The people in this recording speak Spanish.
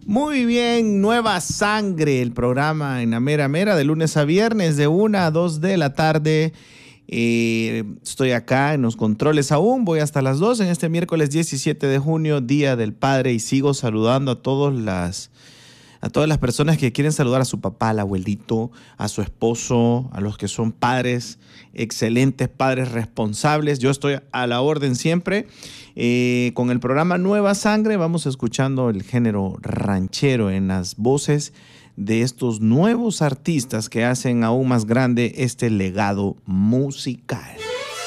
Muy bien, Nueva Sangre, el programa en la mera mera de lunes a viernes de 1 a 2 de la tarde. Estoy acá en los controles aún, voy hasta las 2 en este miércoles 17 de junio, Día del Padre, y sigo saludando a todas las personas que quieren saludar a su papá, al abuelito, a su esposo, a los que son padres, excelentes padres responsables. Yo estoy a la orden siempre. Con el programa Nueva Sangre vamos escuchando el género ranchero en las voces de estos nuevos artistas que hacen aún más grande este legado musical.